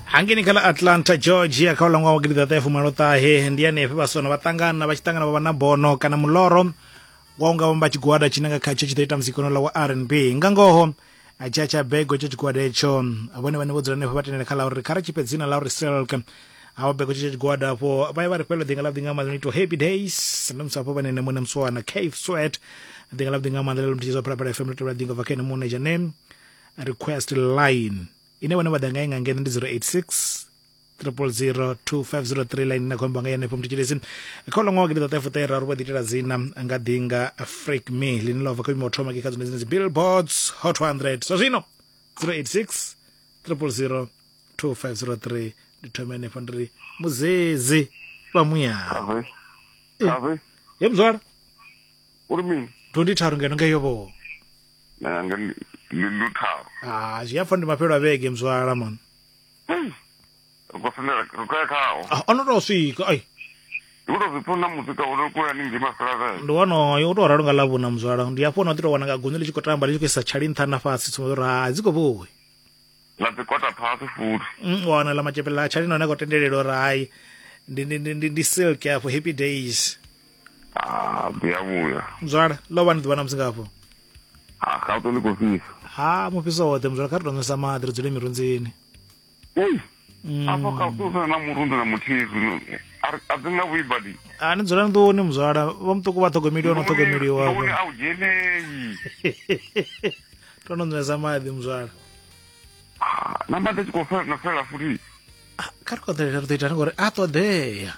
hangeni khala Atlanta Georgia kha ulangwa wa grida ta fumalo ta he ndiane fe basona batangana bachitangana baba na bono kana muloro waunga wamba chigwada chinanga khache chitaita mzikono la wa R&B ngangoho achacha bego chigwada echo abone bane bodzana ne batene khala uri khara chipedzina la uri selka awa bego chigwada po bai bari pelo dinga labdinga ma to happy days namsapo bane ne mona mswana cave sweat dinga labdinga ma lelo mtizo para family to dinga vakene mona name request line ine wana badanga ingangena ndi 086 000 2503 line na kwamba ngayane pomwe tichilezi kholo ngowa ngida tafutera ruba ditela zina angadinga freak me linilova kwa mothoma ke kazone zine billboards hot 100 so zino 086 000 2503 ditomene pandri muzezi pamuya ave yemzwara urimi 23 ngeno ngayobo nanga lutha ziyafanda maphelo abeke mzwara man kufanele kukhao onotousika ai urozipona muzika unokuya ningi masalaza ndiwano yotoralo ngalabuna mzwala ndiyafona kuti wana kagunye lichikotamba lichikesa chali nthana fasi tsumodora ziko bowe lati kwata phasi futhi wana la machepela chali nona kotendelelo rai ndi silk ya for happy days biyabuya mzwala loba ndibana msingapo khauto likufisa mupisa wote mzwala karidonesa madri dzule mirunzini apo kautusa na murundo na muthizu adzinga wibadi ani dzula ndoni mzwala vamtuku vathogomeliwa nothogomeliwa ndoni aujeneyi tononzesa madhi mzwala nambate chikofela futhi kari kotelela ritoitani kori atodeya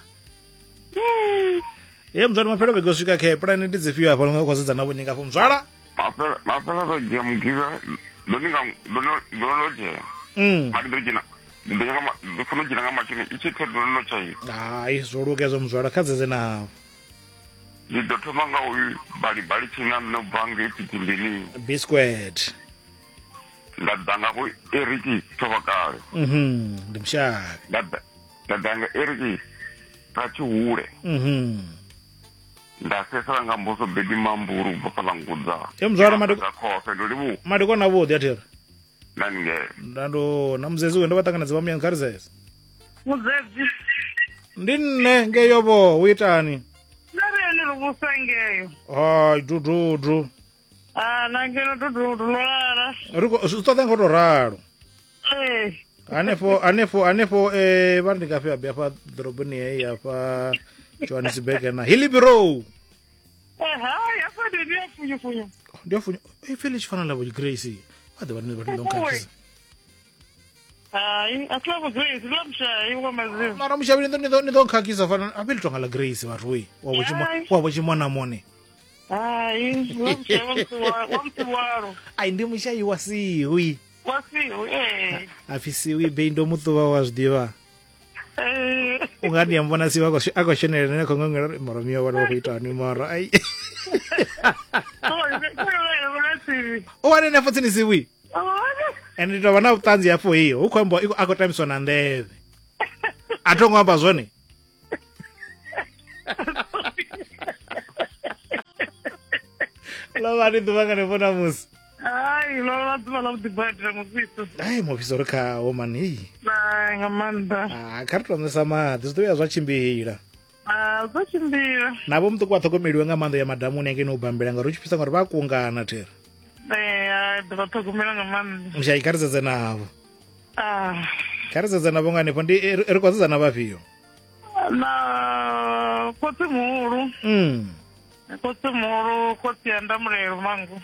ye mzwala maphelo begosvika khepra ni ndidzifiwa apa longa kwazedzana vunyingapo mzwala mapela tojemugiza lonolojeya madindojina ndifuna ujina nga machini ichithe lonolochayi hayi zvolukezo mzwala khadzeze nawo ndidothoma nga uyu bali china nobhange ipitimbini b-squared ndadanga ku eriki thovakale ndimshaka ndadanga eriki kachihule ndasesala nga mboso bedi mamburu bapalangudza emzwala madikose ndolibu madikona vodi atera nange ndando namzezi wendo vatanganadza vamuyani kharizesa muzezi ndinne ngeyovo uitani nareni rubusa ngeyo hayi dududu nangeno dududu lwala sitotenga utoralo anepo vari ndikafi abi apa dhoroboni yei apa Johannesburg na Hillbrow yapa ndiyafunyafunya ndiyafunya ifele chifana lavo Grace ade vanhu vatindonkakiza hayi atlavo Grace lamshayi kwamazivu mara mushavile ndonkakiza fana apeli tonga la Grace vathu we wavo chimwana mone hayi lamshayi wamtiwaro ai ndi mushayi wasiwi afisiwi bei ndo mutuva wazvidiva ungani yambona siwa akoshonera nekongongerera maromio vari vakuitani mara ai owanene futsini siwi ende nditova na utanzi yapo hiyo ukhomba akotamiswa ndeve atongwamba zvone lovani nduvangane musi hayi lola dzimala kudibhadhira mufiso ai mufiso rikawo mani hii ngamanda karitonzesa madhi zvitoya zvachimbira zvachimbira navo mutuku vathogomeliwe nga mando ya madhamu unenge inobhambira ngari uchipisa ngari vakuungana tera ndivathogomela ngamanda mshayi karizedze navo karizedze navo nganepo ndi iri kwazedzana vapiyo na kotsi muhulu kotsi yanda mulero mangu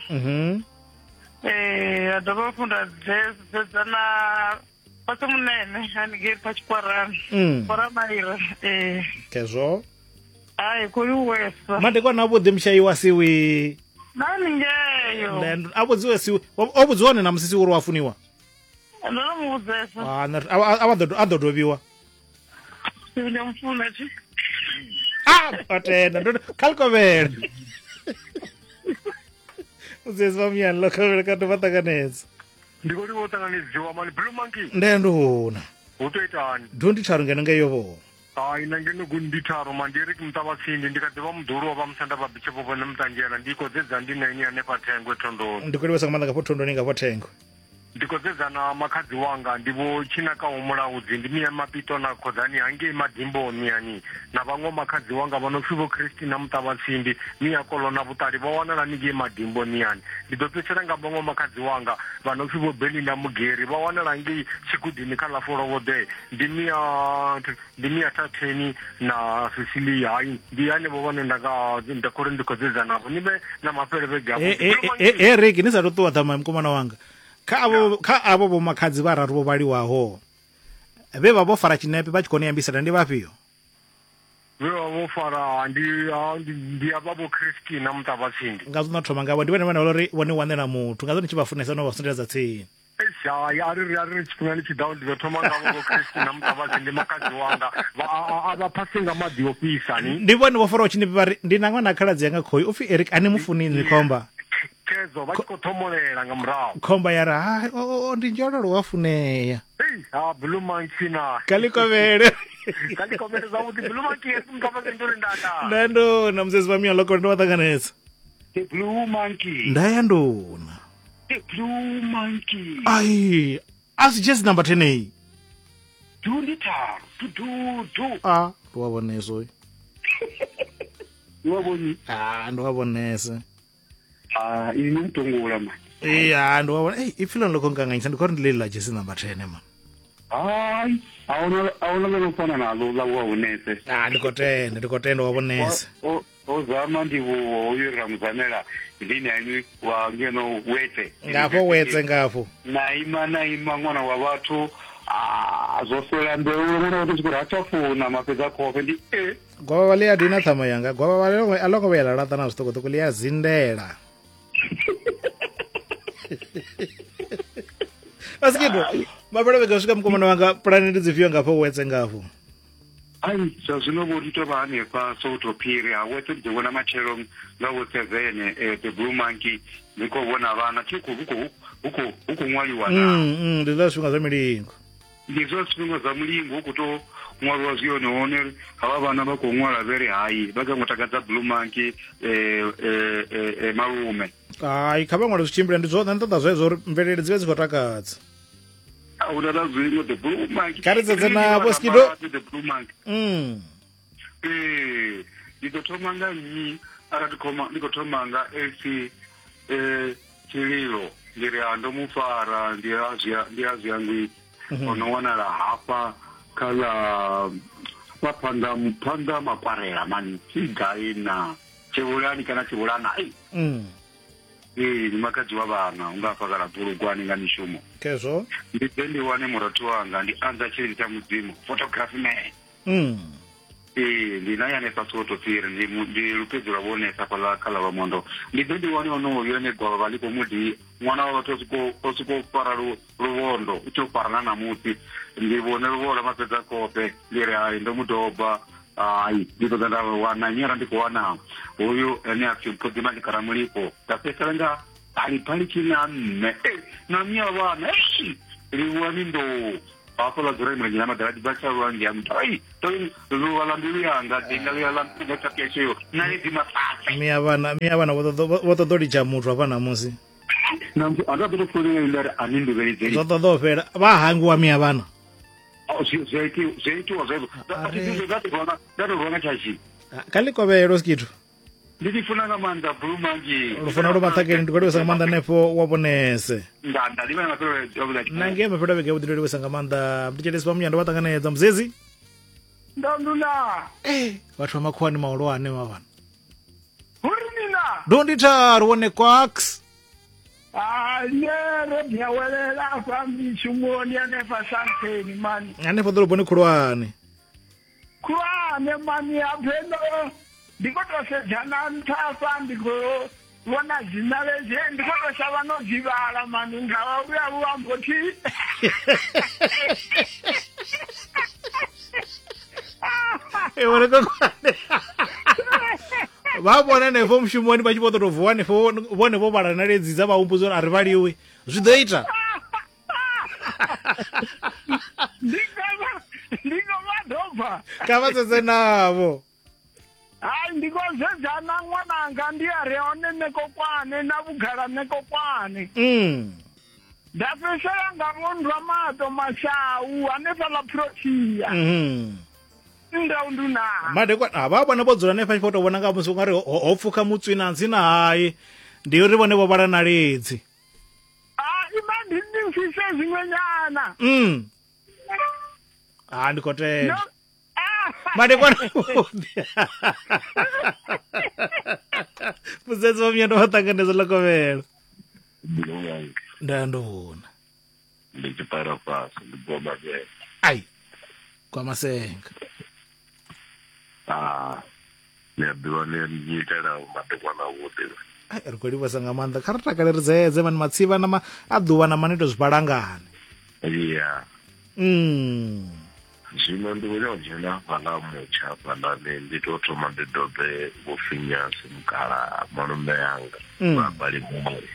adavafunda dzedzana pasi munene anigeri pachikwarani kwaramaira kezvo hayi kuri wesa madekwana avudzi mushayi wasiwi naningeyo avudziwe siwi ovudziwane na musisi uri wafuniwa ndinomuvudzesa adodoviwa ndamufuna chi atenda kalikovera uzezi vamuyani lokovera kati vatanganedza ndikoti votanganidziwa mani blue monkey ndendona utoitani 23 ngeno ngeyovo hayi nangenogunditaro mandiri kumutavatsindi ndikadziva mudhuru wavamusanda pabichepopo nemutanjera ndikodzedza ndinaini ane patengwe tondoro ndikwelivesa ngamanda ngapo tondoni ngapo tengwe ndikozedzana makadzi wanga ndivo chinakawo mulaudzi ndimiya mapito na khodzani hange madimboni yani na vamwe makadzi wanga vanofivo Kristina Mutavatsimbi miya kolona vutali vawanala nige madimboni yani ndidopesera nga vamwe makadzi wanga vanofivo Belinda Mugeri vawanala nge chikudini kalaforovodhe ndimiya Tateni na Cecilia hayi ndiyani vovane ndakore ndikodzedzana navo nive na mapere vegavo Rick nisatotuwa thama mkomana wanga kha avo vomakadzi vararu vo valiwaho ve va vo fara chinepe va chikoni yambisana ndi vafio veva vo fara ndi avavo Kristina Mutavatsimbi ngazona thoma ngavo ndi vene vane valori vone wanela muthu ngazoni chivafunesa no vasondedza tsini hayi ari chifungani chidawo ndizothoma ngavo vo Kristina Mutavatsimbi makadzi wanga avaphasenga madhi opisani ndi vone vo fara uchinepe vari ndinangwa na khaladzi yanga khoyi ufi Eric ani mufunini khomba kezo vachikotomolela nga murahu khomba yara hayi ndi njololo wafuneya Blue Monkey na kalikovele zakuti Blue Monkey yesimkapasenduri ndandona mzezi vamiya loko ndiwatanganesa the Blue Monkey ndayandona the Blue Monkey ai asi just number 10 ei nditaro du ndiwavoneso ndiwaboni ndiwavonese ini nomtongula man ndiwavona ifilo loko nganganyisa ndikho ndilila jesi number 10 man hayi awona lenofana nalo lawawonese ndikotenda wavonese ozama ndiwo oyiramuzanela ndini aini wangeno wete ngafo naima mwana wa watu azoswela mbeu mwana watu chikuri hachafuna mapeza kope ndi gwava valiya dina thama yanga gwava vali aloko veyalalata na switokotoko liya zindela asikito mapela vekasvika mukomana wanga pulani ndidzifiyo ngafo wetse ngafo ai zvazvinovotito vanepa soutopiri awetse ndiwona machero ngawetsezene the Blue Monkey ndikovona vana chiko huko mwaliwa na ndizva svinga zvamilingo ndizvo svinga zvamulingo hukuto mwariwa zvioneone hava vana vakomwara veri hayi vakangotakadza Blue Monkey marume ai khavamwari zvichimbira ndizvona ndoda zvaizvo mvelele dzive dzikotakadza audada zvino the Blue Monkey karidzedze navo skido the Blue Monkey ndikotomanga nyi ndikotomanga esi chililo ndiri andomufara ndiaziyangwi unowanala hapa kala panda makwarela mani chigaina chivulani kana chivulana ni makadzi wa vana ungafakala purugwani nga mishumo kezvo ndipendiwane muratu wanga ndianza chiri cha mudzimu photography man ndinayanesa sotopiri ndirupedzo rwavonesa kala vamondo ndipendiwane onovyone gwava valiko mudhi mwana wavo osikopara ruvondo uchoparana namusi ndivone ruvondo mapedza kope ndiri hai ndomudhobha ai nditozandawana nyara ndikuwana uyu ene akipodhima ndikara mulipo ndapesera nda pali china mme namia vana riwani ndo akola zora imrejina madarati bacha wangi amtai to walambilu yanga dingali yalambilu tapesho nalezi mapasa mia vana wotodoli cha mutu apana musi namtu adabuto fulele ndari anindu verizeli zotodofera vahangu wa mia vana zaitu wazevo datovona chachi kalikovero skitu ndifunanga manda Blue Monkey rufuna rumathakeni ndikodwesa ngamanda nepo wavonese ndandalima mapero nange mapero veke udilwesa ngamanda mtichelesi pamunyando watanganedza mzezi ndanduna vathu vamakhuwani maolo ane mavana hurinina ndonditharu wone kwax nere byawelela fambi shumoni anefa santeni mani anefa doloboni khulwane mani apeno ndikotosedzana nthafa ndikuvona zina lezhe ndikotosha vanodzivala mani ngavauya vuvamboti eonekakwane vavona nefo mushumoni vachivototovhuwa nefo vone vovara naledzidza vaumbuzo ari valiwe zvidoita ndingovadhobva kavatsetse navo hayi ndikozedzana mwananga ndiyareone nekokwane navugara nekokwane ndafeshela nga vondwa mato mashau hanefha la protea ndaundi na madekwana ava vona vo dzula nefa xifoto vona nga musi u nga ri ho pfuka mutswinanzi na hayi ndi ri vone vo vala na ledzi imandindimfise zimwenyana ndi kotela madekwana musetsi va myendo va tanganeza lokovela ndandona ndicipara fasi ndiboma ke ai kwamasenga niyabiwa ninyitela madekwana vuti ri khou livhesa nga maanḓa kha ri takale ri dzedze mani matsivha na aḓuvha na manito zwipalangani ya zwino ndi vhuya u dzhena fhaḽa mutsha fhaḽani ndi tou thoma ndi dobe vhufinyasi mukala malume yanga vhabali mumuri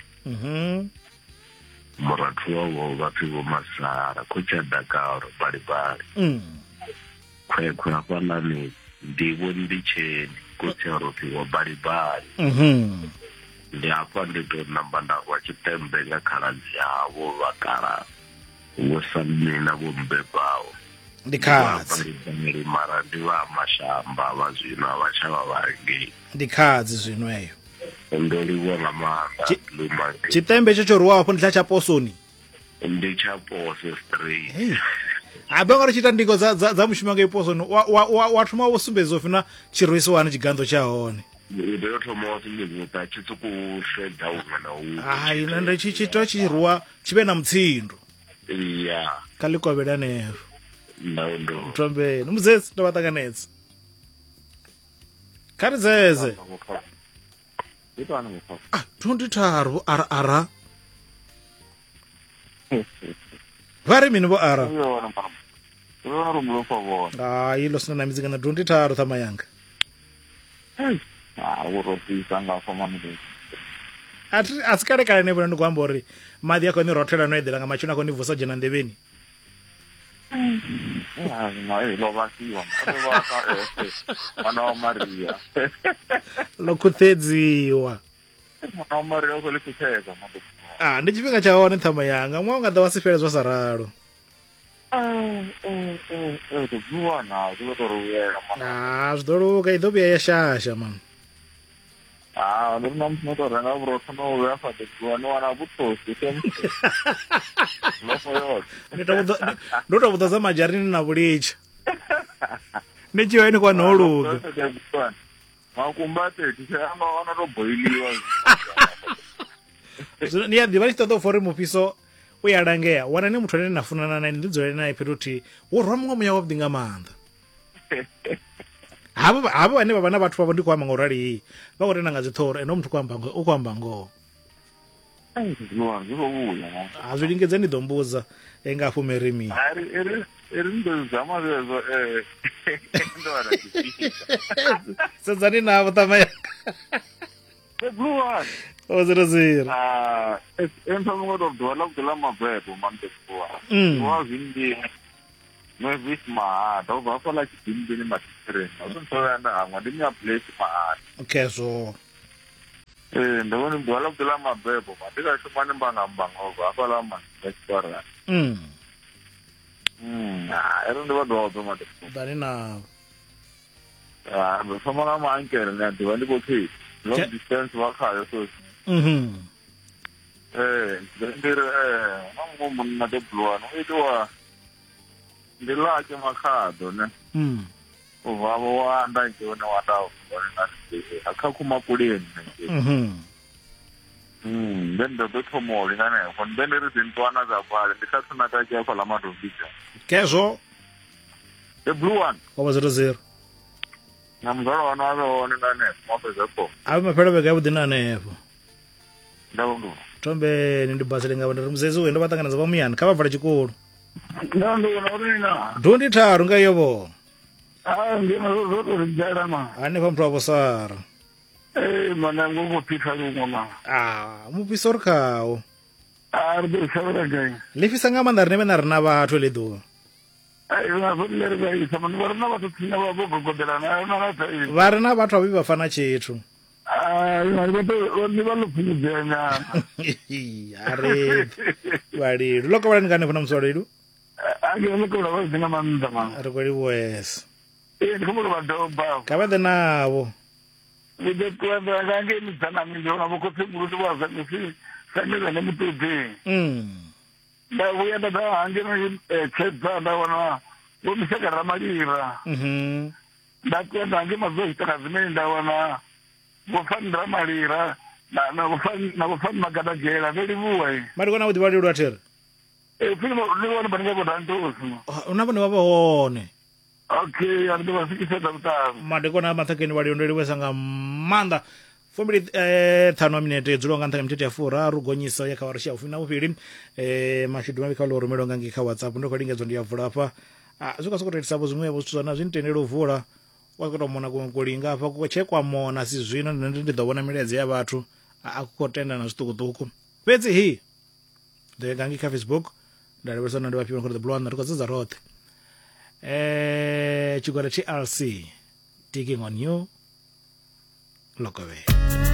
murathu wavo vapfi vho masara khotsha dakaro balibali khwekhwe hafhaḽani ndivho ndi tsheni khotsha ropfi wa balibali ndi hafha ndi tou namba nda rwa tshitembe nga khaladzi yavo vhakala wo samina vho mbebaho ndi khadzi mara ndi vha mashamba vha zwino a vha tsha vha vhangei ndi khadzi zwinoeyo ndo livhuwa nga maanḓa lumange tshitembe tsho tsho rwiwaho ndi tsha tsha posoni ndi tsha pose straight habe nga ri tshi ita ndingo dza mushumo nga iposoni wa thoma wo sumbedza upfi na tshirwisiwani tshiganḓo tsha hone ndi yo thoma wa sumbedza tshitsuku shedza huṅwe na huṅwe hayi ndi tshi tou tshi rwiwa tshi vhe na mutsindo ya kha likovhele anero ndo mtombeni mudzedzi ndo vha ṱanganedza kha ri dzedze 23 ara va ri mini vo ara hayi lo sina na midzi kana 23 thama yanga a si kale kale ne vona ndi khou amba uri maḓi a khou ni rothela no eḓela nga matshono a khou ni vusa dzhena nḓevheni lo khuthedziwa ndi tshifhinga tsha hone thama yanga ṅwa u nga ḓa wa si fhele zwa sa ralo zwi ḓo luga i ḓo vhuya ya shasha mani ndo to vhuḓa za majarini na vhulitsha ni tshi ni kwa no luga ni ya ḓivha ni tshi ṱoḓa u fa uri mufhiso u ya langea wana ni muthu ane na funana nae ndi dzulele nae fhethu thihi wo rwa muṅwe muya wavhuḓi nga maanḓa havha vhane vha vha na vhathu vhavho ndi khou amba nga u ralihi vha khou tenda nga dziṱhoro ende muthu u khou amba ngoho zwi lingedze ni ḓo mbudza nga afho merimi sedzani navho tama yanga ozirozira keso ndabona ndwala kula mabebo mandikashumane mbangambanga hafhala mandachiparana ero ndi vadodo dani navo ndofamba nga maankele ndiva ndikoti long distance vakhayo so ndiri namngomuna tebulwana uitiwa ndilake makhado ne uvavo wanda njone akhakumakuleni then ndotothomoli nanefo then ndirizintswana zapale ndikhatsunakatyakho la madovija kezo the blue one over 00 namzalo wana wavewone nanefo mafezekho ave maphelo veka yavhuḓi nanefo ndavundu tombeni ndi basi linga ndiri muzezi uyo ndo vha ṱanganedza vha muyani kha vha vala tshikolo ndandona urina 23 nga yovo ngeno zotorijala ma hanefha muthu wavho sara mana ngokupisa lumwe ma mupisa uri khawo ri ḓo savhela gai lifisa nga maanḓa rine vhena ri na vhathu ḽi ḓuvha leri vaisa mani va ri na vatu tsina va gogodelana va ri na vhathu avi va fana tshithu ni valopfumudzenya are validu loko valani kane funa musolo idu angelokola vazinga mannda ma ari kweli wes ndikhomolo vadoba kavade navo kange midzanami ndiona vokotsemuluti wazanisi sangeza nemutupi ndavuya ndadahangena chedza ndaona vomishakarira malira ndakuenda hange mazuva zvitaka zimene ndaona vofanira malira navofani magadagera velivuwa marikona kuti validu atere niona paningakotantosimo unapo ndivavaone okay andivasikiseza kutavo madekona mathakeni valiondeli wesanga manda 5 minute dzulonga nthaka mitete ya 4 gonyisa yakhawarisha ufina upili mashidu mavikalo romelonga ngikha WhatsApp ndokhalingedzo ndiyavula apa zvikasokotetisapo zimwevo zvisuzana zvinitendera uvula wakotomona kulinga apa kuchekwa mona si zvino ndidovona miledzi ya vathu akukotenda na zvitukutuku pedzi hii ndoyenga ngikha Facebook ndalivesana ndivapiwa nkoti the blonde rikadzidza rothe chigwada chi RC taking on you lokove